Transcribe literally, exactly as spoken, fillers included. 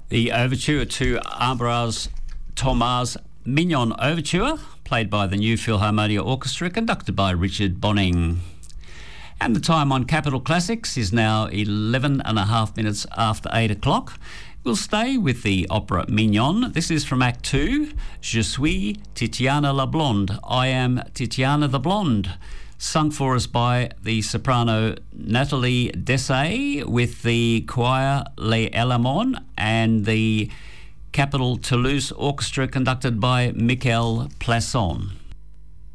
The overture to Ambroise Thomas' Mignon Overture, played by the New Philharmonia Orchestra, conducted by Richard Bonning. And the time on Capital Classics is now eleven and a half minutes after eight o'clock. We'll stay with the opera Mignon. This is from Act two, Je suis Titiana la Blonde, I am Titiana the Blonde, sung for us by the soprano Nathalie Dessay with the choir Les Alamans and the Capital Toulouse Orchestra conducted by Michael Plasson.